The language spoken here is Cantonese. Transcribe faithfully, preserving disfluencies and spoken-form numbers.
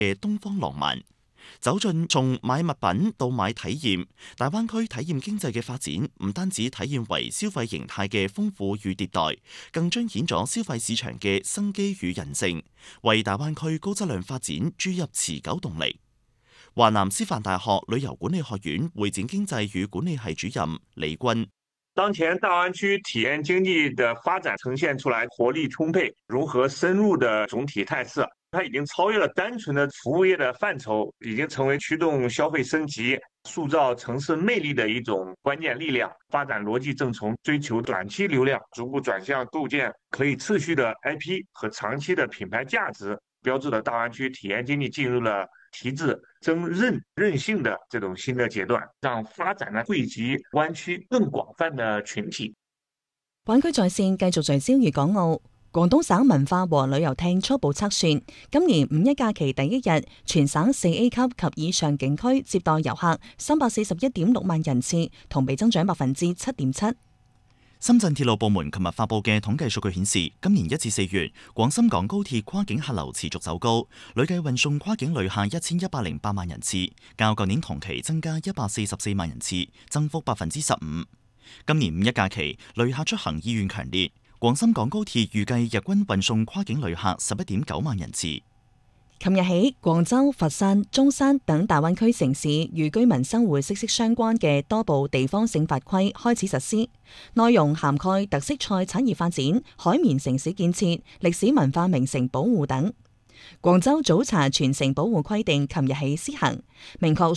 嘅東方浪漫。走進從買物品到買體驗，大灣區體驗經濟嘅發展唔單止體現為消費形態嘅豐富與迭代，更彰顯咗消費市場嘅生機與韌性，為大灣區高質量發展注入持久動力。華南師範大學旅遊管理學院會展經濟與管理系主任李軍： 當前大灣區體驗經濟的發展呈現出來活力充沛、融合深入的總體態勢。它已經超越了單純的服務業的範疇，已經成為驅動消費升級、塑造城市魅力的一種關鍵力量。發展邏輯正從追求短期流量，逐步轉向構建可以持續的 I P 和長期的品牌價值，標誌了大灣區體驗經濟進入了提質增韌韌性的這種新的階段，讓發展呢惠及灣區更廣泛的群體。 灣區在線繼續聚焦粵港澳。廣東省文化和旅遊廳初步測算，今年五一假期第一日，全省四 A 級及以上景區接待遊客三百四十一點六萬人次，同比增長百分之七點七。 深圳鐵路部門琴日發布嘅統計數據顯示，今年一至四月，廣深港高鐵跨境客流持續走高，累計運送跨境旅客一千一百零八萬人次，較舊年同期增加一百四十四萬人次，增幅百分之十五。今年五一假期，旅客出行意願強烈。廣深港高鐵預計日均運送跨境旅客十一點九萬人次。 琴日起，廣州、佛山、中山等大灣區城市與居民生活息息相關嘅多部地方性法規開始實施，內容涵蓋特色菜產業發展、海綿城市建設、歷史文化名城保護等。廣州早茶傳承保護規定琴日起施行，明確